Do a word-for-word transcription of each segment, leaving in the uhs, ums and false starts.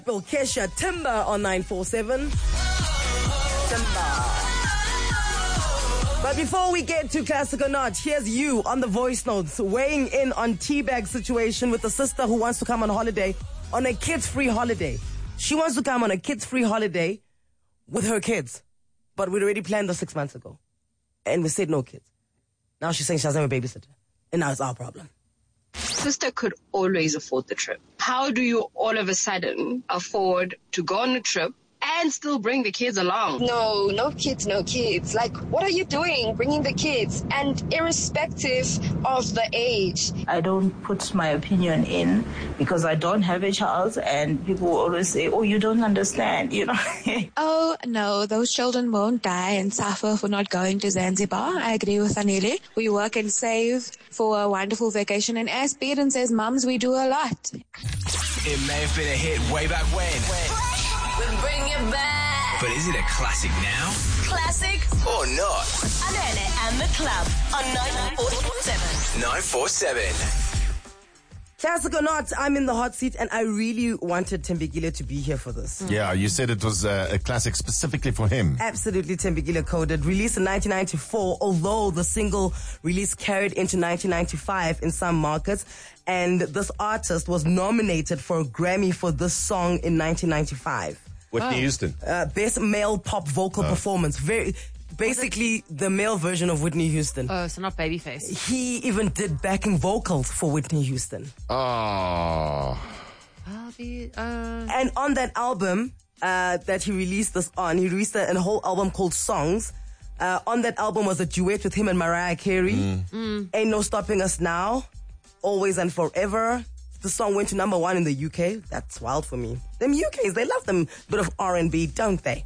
Well, Kesha Timber on nine four seven. Timber. But before we get to Classic or Not, here's you on the voice notes weighing in on Teabag situation with a sister who wants to come on holiday, on a kids-free holiday. She wants to come on a kids-free holiday with her kids. But we'd already planned this six months ago. And we said no kids. Now she's saying she doesn't have a babysitter. And now it's our problem. Sister could always afford the trip. How do you all of a sudden afford to go on a trip and still bring the kids along? No, no kids, no kids. Like, what are you doing bringing the kids? And irrespective of the age. I don't put my opinion in because I don't have a child, and people will always say, oh, you don't understand, you know. Oh, no, those children won't die and suffer for not going to Zanzibar. I agree with Anele. We work and save for a wonderful vacation, and as parents, as mums, we do a lot. It may have been a hit way back when. We bring it back. But is it a classic now? Classic Or not? Anele and the Club on nine four seven. nine four seven. Classic or Not, I'm in the hot seat, and I really wanted Thembekile to be here for this. Yeah, you said it was uh, a classic specifically for him. Absolutely, Thembekile coded. Released in nineteen ninety-four, although the single release carried into nineteen ninety-five in some markets. And this artist was nominated for a Grammy for this song in nineteen ninety-five. Whitney oh. Houston. Uh, best male pop vocal oh. performance. Very, basically the male version of Whitney Houston. Oh, so not Babyface. He even did backing vocals for Whitney Houston. Oh. I'll be, uh... And on that album uh, that he released this on, he released a, a whole album called Songs. Uh, on that album was a duet with him and Mariah Carey. Mm. Mm. Ain't No Stopping Us Now. Always and Forever. The song went to number one in the U K. That's wild for me. Them U Ks, they love them bit of R and B, don't they?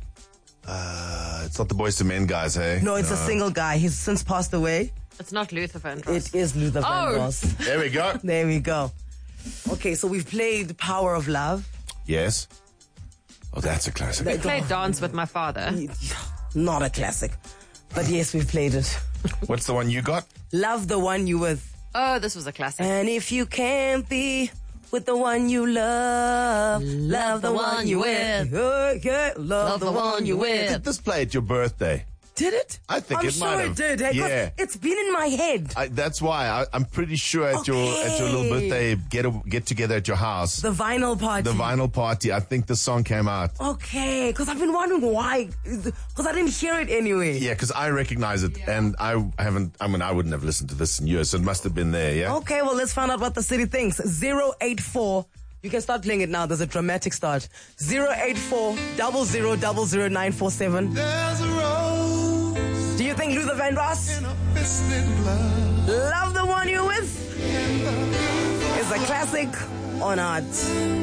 Uh, it's not the Boyz two Men guys, hey? No, it's no. a single guy. He's since passed away. It's not Luther Vandross. It is Luther oh. Vandross. There we go. There we go. Okay, so we've played Power of Love. Yes. Oh, that's a classic. We played Dance with My Father. Not a classic. But yes, we've played it. What's the one you got? Love the One You With. Oh, this was a classic. And if you can't be with the one you love, love, love the, the one, one you with. Yeah, yeah, love, love the, the one you with. Did this play at your birthday? Did it? I think I'm it sure might it have. did. Hey, yeah. It's been in my head. I, that's why I, I'm pretty sure at okay. your at your little birthday get a, get together at your house. The vinyl party. The vinyl party. I think the song came out. Okay, because I've been wondering why. Because I didn't hear it anyway. Yeah, because I recognize it, yeah. and I haven't. I mean, I wouldn't have listened to this in years, so it must have been there. Yeah. Okay, well, let's find out what the city thinks. Zero eight four. You can start playing it now. There's a dramatic start. Zero eight four double zero double zero nine four seven. There's a rose. Do you think Luther Vandross? Love the One You With is a classic or not?